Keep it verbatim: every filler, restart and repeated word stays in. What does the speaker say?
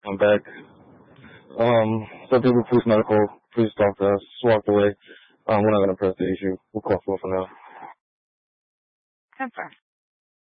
I'm back. Um, so people, police medical, police doctor, just walked away. Um, we're not gonna press the issue. We'll call for it for now. Confirm.